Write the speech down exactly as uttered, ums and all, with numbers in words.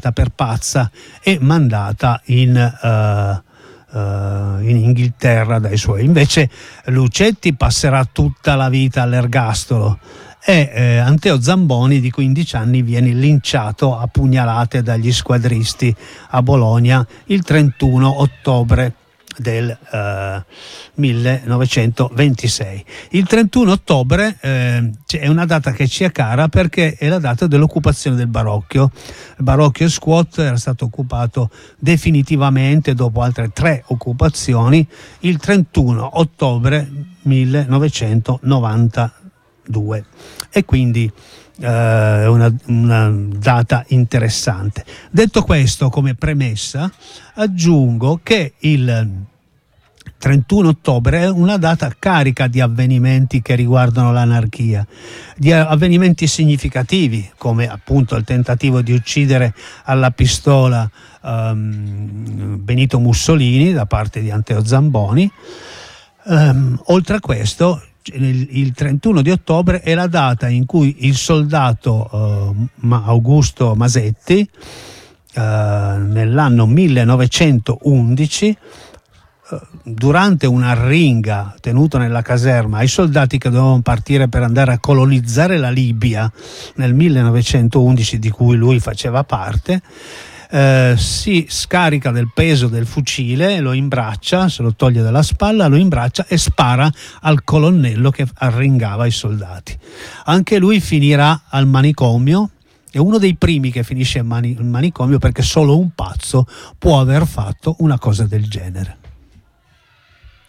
per pazza e mandata in, uh, uh, in Inghilterra dai suoi. Invece Lucetti passerà tutta la vita all'ergastolo e eh, Anteo Zamboni di quindici anni viene linciato a pugnalate dagli squadristi a Bologna il trentuno ottobre del uh, millenovecentoventisei. Il trentuno ottobre eh, è una data che ci è cara perché è la data dell'occupazione del Barocchio. Il Barocchio Squat era stato occupato definitivamente dopo altre tre occupazioni il trentuno ottobre millenovecentonovantadue e quindi è uh, una, una data interessante. Detto questo, come premessa, aggiungo che il trentuno ottobre è una data carica di avvenimenti che riguardano l'anarchia, di avvenimenti significativi come appunto il tentativo di uccidere alla pistola um, Benito Mussolini da parte di Anteo Zamboni. Um, oltre a questo, il trentuno di ottobre è la data in cui il soldato uh, Augusto Masetti uh, nell'anno millenovecentoundici uh, durante una arringa tenuta nella caserma ai soldati che dovevano partire per andare a colonizzare la Libia nel millenovecentoundici, di cui lui faceva parte, Eh, si scarica del peso del fucile, lo imbraccia, se lo toglie dalla spalla, lo imbraccia e spara al colonnello che arringava i soldati. Anche lui finirà al manicomio, è uno dei primi che finisce in mani- in manicomio perché solo un pazzo può aver fatto una cosa del genere.